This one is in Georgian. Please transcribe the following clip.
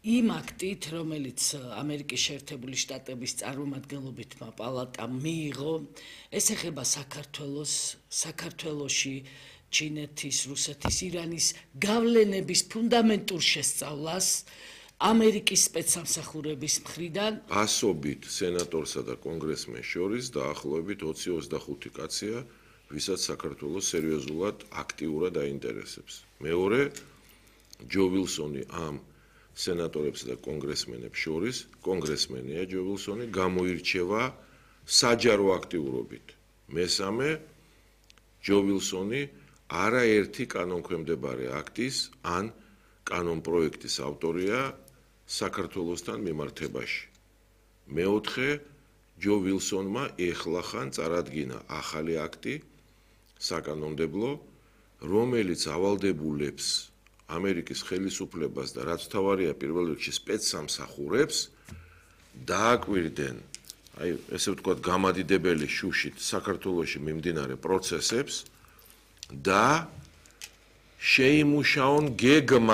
იმ აქტით, რომელიც ამერიკის შეერთებული შტატების წარმომადგენლობითმა პალატამ მიიღო, ეს ეხება საქართველოში ჩინეთის, რუსეთის, ირანის გავლენების ფუნდამენტურ შესწავლას ამერიკის სპეცსამსახურების მხრიდან. ასობით სენატორსა და კონგრესმენს შორის დაახლოებით 20-25 კაცია, ვისაც საქართველოს სერიოზულად აქტიურად აინტერესებს. მეორე, ჯო ვილსონი ამ სენატორებს და კონგრესმენებს შორის, კონგრესმენია ჯო ვილსონი, გამოირჩევა საჯარო აქტიურობით. მესამე, ჯო ვილსონი არაერთი კანონქვემდებარე აქტის ან კანონპროექტის ავტორია საქართველოსთან მიმართებაში. მეოთხე, ჯო ვილსონმა ეხლახან წარადგინა ახალი აქტი საკანონმდებლო, რომელიც ავალდებულებს ამერიკის ხელისუფლებას და რაც თავარია პირველ რიგში სპეცსამსახურებს დააკვირდნენ, ესე ვთქვათ, გამადიდებელი შუშით საქართველოში მიმდინარე პროცესებს და შეიმუშაონ გეგმა